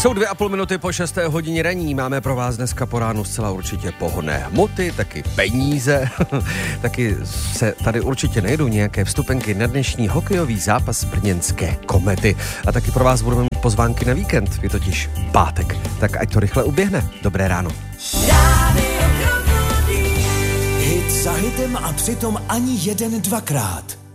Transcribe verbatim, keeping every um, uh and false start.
Jsou dvě a půl minuty po šesté hodině ranní. Máme pro vás dneska po ránu zcela určitě pohonné hmoty, taky peníze. Taky se tady určitě najdou nějaké vstupenky na dnešní hokejový zápas brněnské Komety. A taky pro vás budeme mít pozvánky na víkend, je totiž pátek. Tak ať to rychle uběhne. Dobré ráno. Hit za hitem a přitom ani jeden dvakrát.